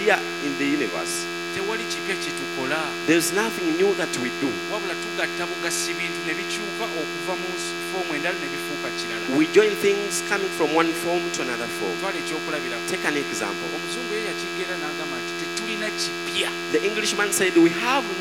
here in the universe, tewali kipya kye tukola there's nothing new that we do. wabula tugatta bugasi bintu ne bikyuka okuva mu foomu endala ne bifuuka kirala. We join things coming from one form to another form. twala ekyokulabirako. Take an example. omuzungu ye yakigera n'agamba nti tetulina kipya. The Englishman said, we have